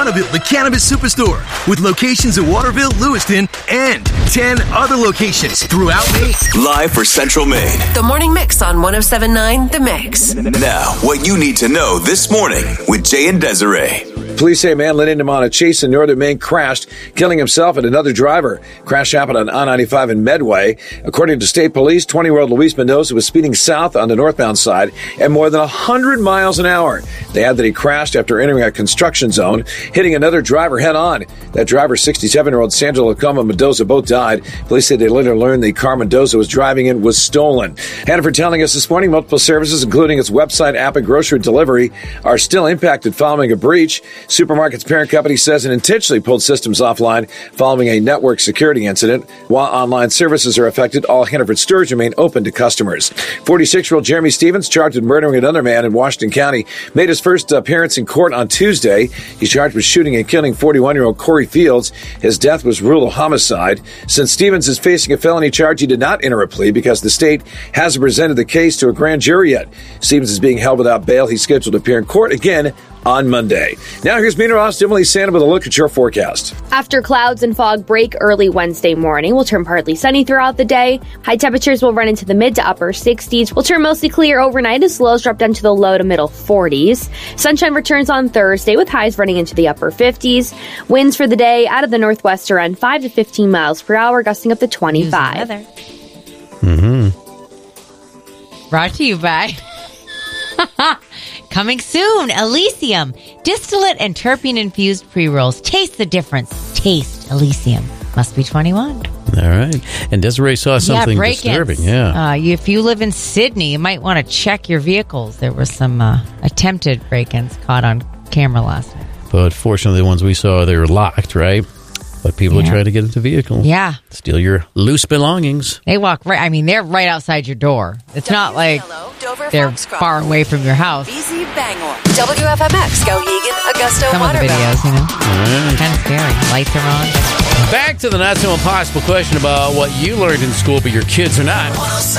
Bonneville, the Cannabis Superstore, with locations in Waterville, Lewiston, and 10 other locations throughout Maine. Live for Central Maine. The Morning Mix on 107.9 The Mix. Now, what you need to know this morning with Jay and Desiree. Police say a man led into him on a chase in northern Maine crashed, killing himself and another driver. Crash happened on I-95 in Medway. According to state police, 20-year-old Luis Mendoza was speeding south on the northbound side at more than 100 miles an hour. They add that he crashed after entering a construction zone, hitting another driver head-on. That driver, 67-year-old Sandra Lacoma Mendoza, both died. Police say they later learned the car Mendoza was driving in was stolen. Hannaford telling us this morning multiple services, including its website, app, and grocery delivery, are still impacted following a breach. Supermarket's parent company says it intentionally pulled systems offline following a network security incident. While online services are affected, all Hannaford stores remain open to customers. 46-year-old Jeremy Stevens, charged with murdering another man in Washington County, made his first appearance in court on Tuesday. He's charged with shooting and killing 41-year-old Corey Fields. His death was ruled a homicide. Since Stevens is facing a felony charge, he did not enter a plea because the state hasn't presented the case to a grand jury yet. Stevens is being held without bail. He's scheduled to appear in court again on Monday. Now here's meteorologist Emily Santa with a look at your forecast. After clouds and fog break early Wednesday morning, we'll turn partly sunny throughout the day. High temperatures will run into the mid to upper 60s. We'll turn mostly clear overnight as lows drop down to the low to middle 40s. Sunshine returns on Thursday with highs running into the upper 50s. Winds for the day out of the northwest around 5 to 15 miles per hour, gusting up to 25. Brought to you by... Coming soon, Elysium. Distillate and terpene-infused pre-rolls. Taste the difference. Taste Elysium. Must be 21. All right. And Desiree saw something disturbing. Yeah. If you live in Sydney, you might want to check your vehicles. There was some attempted break-ins caught on camera last night. But fortunately, the ones we saw, they were locked, right? But people are trying to get into vehicles. Yeah. Steal your loose belongings. They walk right. I mean, they're right outside your door. It's not like they're far away from your house. BZ Bangor. WFMX, Skowhegan, Augusta, Some of the Waterville. videos, you know. Kind of scary. Lights are on. Back to the not so impossible question about what you learned in school, but your kids are not.